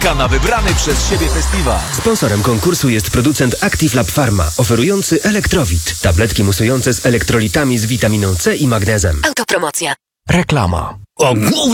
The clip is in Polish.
Czeka na wybrany przez siebie festiwal. Sponsorem konkursu jest producent Active Lab Pharma, oferujący Elektrowit. Tabletki musujące z elektrolitami z witaminą C i magnezem. Autopromocja. Reklama.